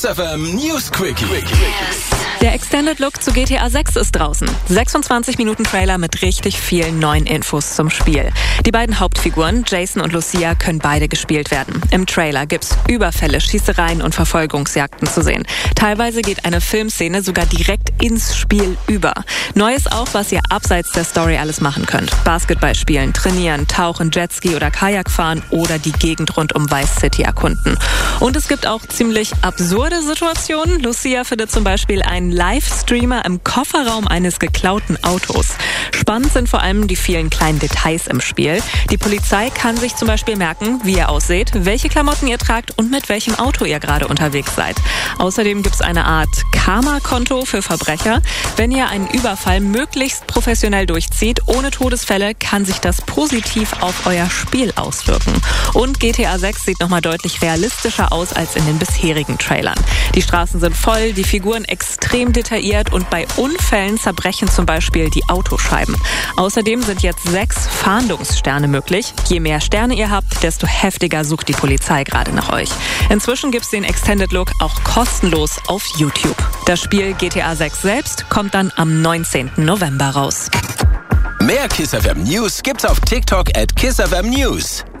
Kiss FM News Quickie. Der Extended Look zu GTA 6 ist draußen. 26 Minuten Trailer mit richtig vielen neuen Infos zum Spiel. Die beiden Hauptfiguren, Jason und Lucia, können beide gespielt werden. Im Trailer gibt's Überfälle, Schießereien und Verfolgungsjagden zu sehen. Teilweise geht eine Filmszene sogar direkt ins Spiel über. Neu ist auch, was ihr abseits der Story alles machen könnt. Basketball spielen, trainieren, tauchen, Jetski oder Kajak fahren oder die Gegend rund um Vice City erkunden. Und es gibt auch ziemlich absurde Situationen. Lucia findet zum Beispiel einen Livestreamer im Kofferraum eines geklauten Autos. Spannend sind vor allem die vielen kleinen Details im Spiel. Die Polizei kann sich zum Beispiel merken, wie ihr ausseht, welche Klamotten ihr tragt und mit welchem Auto ihr gerade unterwegs seid. Außerdem gibt es eine Art Karma-Konto für Verbrecher. Wenn ihr einen Überfall möglichst professionell durchzieht, ohne Todesfälle, kann sich das positiv auf euer Spiel auswirken. Und GTA 6 sieht nochmal deutlich realistischer aus als in den bisherigen Trailern. Die Straßen sind voll, die Figuren extrem detailliert und bei Unfällen zerbrechen zum Beispiel die Autoscheiben. Außerdem sind jetzt 6 Fahndungssterne möglich. Je mehr Sterne ihr habt, desto heftiger sucht die Polizei gerade nach euch. Inzwischen gibt's den Extended Look auch kostenlos auf YouTube. Das Spiel GTA 6 selbst kommt dann am 19. November raus. Mehr Kiss FM News gibt's auf TikTok @KissFM News.